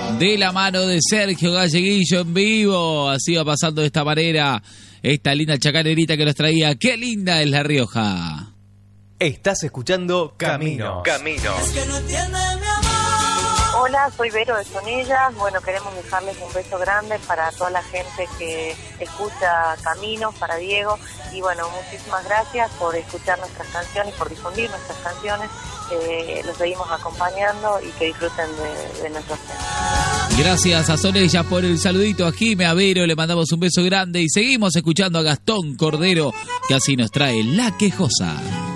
De la mano de Sergio Galleguillo en vivo. Así va pasando de esta manera esta linda chacanerita que nos traía. ¡Qué linda es La Rioja! Estás escuchando Camino. Es que no entiende mi amor. Hola, soy Vero de Sonellas. Bueno, queremos dejarles un beso grande para toda la gente que escucha Caminos, para Diego. Y bueno, muchísimas gracias por escuchar nuestras canciones, por difundir nuestras canciones. Los seguimos acompañando y que disfruten de nuestros temas. Gracias a Sonellas por el saludito, a Jime, a Vero, le mandamos un beso grande y seguimos escuchando a Gastón Cordero, que así nos trae La Quejosa.